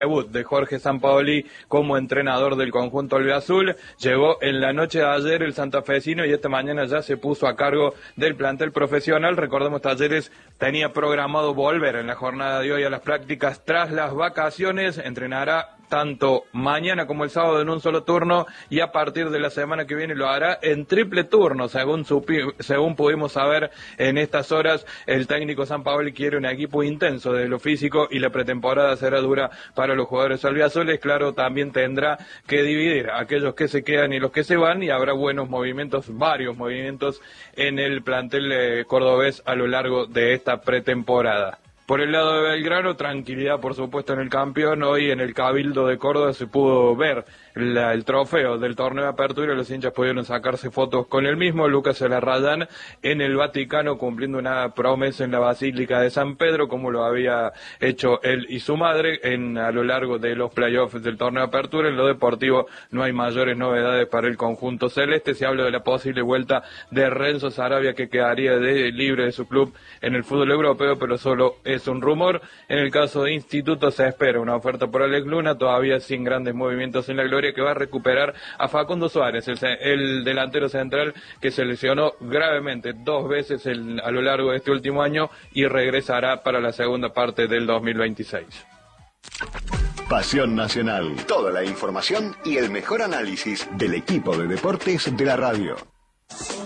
debut de Jorge Sampaoli como entrenador del conjunto albiazul. Llegó en la noche de ayer el santafesino y esta mañana ya se puso a cargo del plantel profesional. Recordemos, Talleres tenía programado volver en la jornada de hoy a las prácticas tras las vacaciones. Entrenará tanto mañana como el sábado en un solo turno y a partir de la semana que viene lo hará en triple turno, según pudimos saber en estas horas. El técnico Sampaoli quiere un equipo intenso desde lo físico y la pretemporada será dura para los jugadores albiazules. Claro, también tendrá que dividir a aquellos que se quedan y los que se van, y habrá varios movimientos en el plantel cordobés a lo largo de esta pretemporada. Por el lado de Belgrano, tranquilidad por supuesto en el campeón. Hoy en el Cabildo de Córdoba se pudo ver el trofeo del torneo de apertura. Los hinchas pudieron sacarse fotos con el mismo. Lucas Alarrayán en el Vaticano cumpliendo una promesa en la Basílica de San Pedro, como lo había hecho él y su madre a lo largo de los playoffs del torneo de apertura. En lo deportivo no hay mayores novedades para el conjunto celeste. Se habla de la posible vuelta de Renzo Sarabia, que quedaría libre de su club en el fútbol europeo, pero solo es un rumor. En el caso de Instituto se espera una oferta por Alex Luna, todavía sin grandes movimientos en la gloria, que va a recuperar a Facundo Suárez, el delantero central que se lesionó gravemente 2 veces a lo largo de este último año y regresará para la segunda parte del 2026. Pasión Nacional. Toda la información y el mejor análisis del equipo de deportes de la radio.